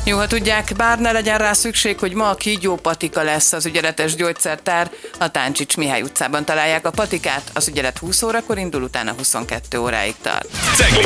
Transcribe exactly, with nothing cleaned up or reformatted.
Jó, ha tudják, bár ne legyen rá szükség, hogy ma a kígyó patika lesz az ügyeletes gyógyszertár. A Táncsics Mihály utcában találják a patikát, az ügyelet húsz órakor indul, utána huszonkettő óráig tart.